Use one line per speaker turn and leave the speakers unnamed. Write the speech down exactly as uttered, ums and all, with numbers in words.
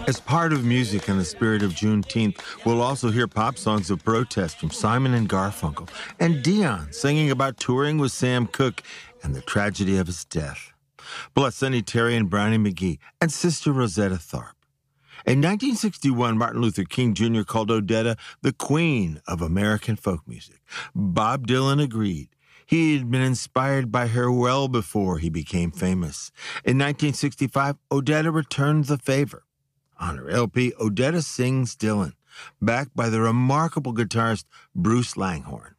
As part of music in the spirit of Juneteenth, we'll also hear pop songs of protest from Simon and Garfunkel and Dion singing about touring with Sam Cooke and the tragedy of his death. Plus Sonny Terry and Brownie McGhee and Sister Rosetta Tharpe. In nineteen sixty-one, Martin Luther King Junior called Odetta the queen of American folk music. Bob Dylan agreed. He had been inspired by her well before he became famous. In nineteen sixty-five, Odetta returned the favor. On her L P, Odetta Sings Dylan, backed by the remarkable guitarist Bruce Langhorne.